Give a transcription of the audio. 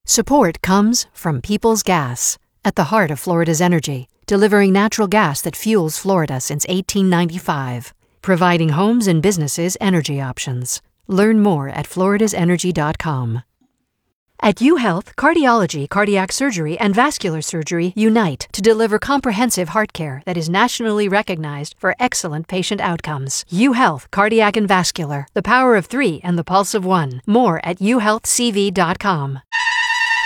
Support comes from Peoples Gas, at the heart of Florida's energy, delivering natural gas that fuels Florida since 1895, providing homes and businesses energy options. Learn more at floridasenergy.com. At UHealth, cardiology, cardiac surgery, and vascular surgery unite to deliver comprehensive heart care that is nationally recognized for excellent patient outcomes. UHealth, cardiac and vascular, the power of 3 and the pulse of 1. More at uhealthcv.com.